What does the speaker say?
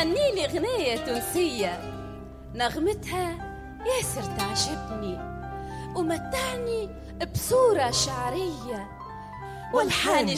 غني لي غنية تونسية نغمتها ياسر تعجبني ومتعني بصورة شعرية، والحان